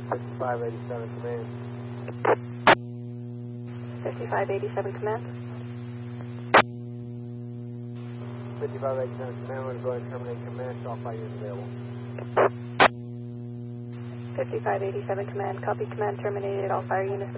5587 command. 5587 command. 5587 command, we're going to go ahead and terminate command, so all fire units available. 5587 command, copy command terminated, all fire units